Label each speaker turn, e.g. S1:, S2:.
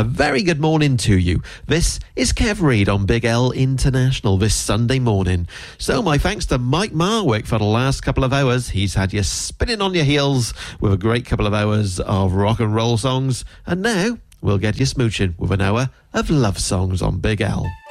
S1: A very good morning to you. This is Kev Reid on Big L International this Sunday morning. So my thanks to Mike Marwick for the last couple of hours. He's had you spinning on your heels with a great couple of hours of rock and roll songs. And now we'll get you smooching with an hour of love songs on Big L.